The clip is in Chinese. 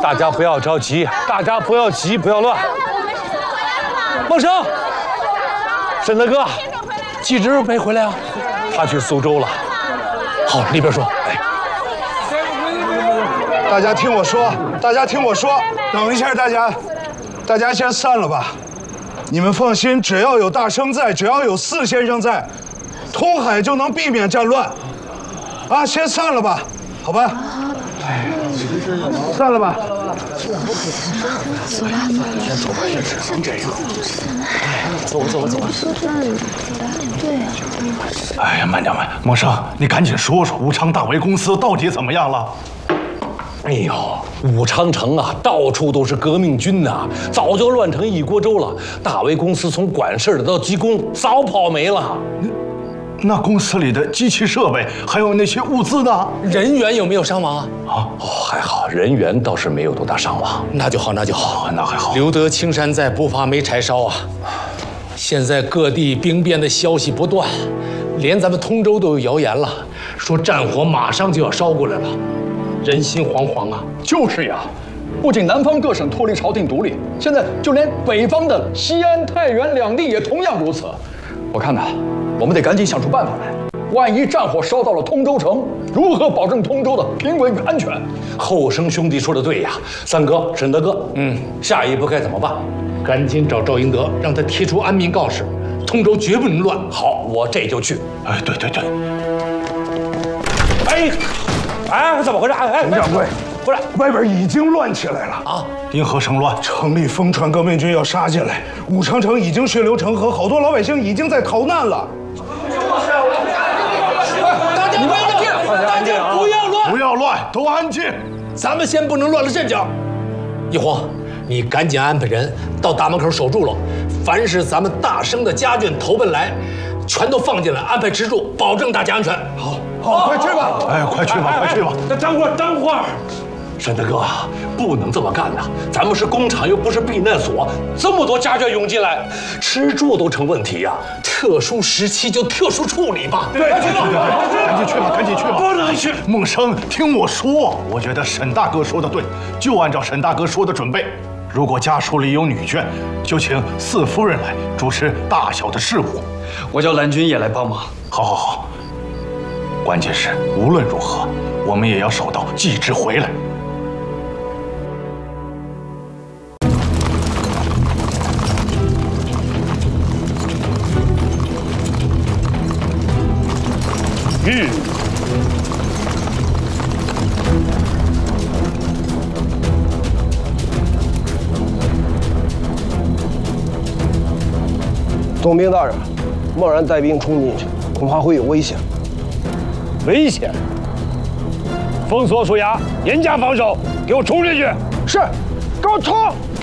大家不要着急，大家不要急，不要乱。孟生，沈大哥，季之没回来啊？他去苏州了。好，里边说。哎， 大家听我说，大家听我说，等一下，大家先散了吧。你们放心，只要有大生在，只要有4先生在，通海就能避免战乱。啊，先散了吧，好吧？哎，散了吧。 走了，先走吧，先这样。走。对呀。 哎呀，慢点，孟生，你赶紧说说武昌大为公司到底怎么样了？ 哎呦，武昌城啊，到处都是革命军呐，早就乱成一锅粥了。大为公司从管事的到技工，早跑没了。 那公司里的机器设备还有那些物资呢？ 人员有没有伤亡啊？ 哦，还好，人员倒是没有多大伤亡。 那就好，那还好。 留得青山在，不怕没柴烧啊！现在各地兵变的消息不断，连咱们通州都有谣言了，说战火马上就要烧过来了，人心惶惶啊！ 就是呀，不仅南方各省脱离朝廷独立，现在就连北方的西安、太原两地也同样如此。我看呐，我们得赶紧想出办法来。万一战火烧到了通州城，如何保证通州的平稳与安全？ 后生兄弟说的对呀，三哥、沈大哥，下一步该怎么办？ 赶紧找赵英德，让他贴出安民告示，通州绝不能乱。 好，我这就去。 哎，对。 哎，怎么回事？ 洪掌柜， 不是， 外边已经乱起来了啊！ 因何生乱？ 城里疯传革命军要杀进来，武昌城已经血流成河，好多老百姓已经在逃难了。 大家不要安静，大家不要乱， 都安静。 咱们先不能乱了阵脚。一晃，你赶紧安排人到大门口守住了，凡是咱们大生的家眷投奔来，全都放进来，安排吃住，保证大家安全。 好，快去吧！ 哎，快去吧！ 等会儿，沈大哥，不能这么干呐！咱们是工厂，又不是避难所，这么多家眷涌进来，吃住都成问题呀！ 特殊时期就特殊处理吧。 对， 赶紧去吧！ 不能去！ 孟生，听我说，我觉得沈大哥说的对，就按照沈大哥说的准备。如果家属里有女眷，就请四夫人来主持大小的事务。 我叫蓝军也来帮忙。 好。关键是无论如何，我们也要守到季之回来。 总兵大人，贸然带兵冲进去，恐怕会有危险。 危险！封锁苏衙，严加防守，给我冲进去！ 是，给我冲！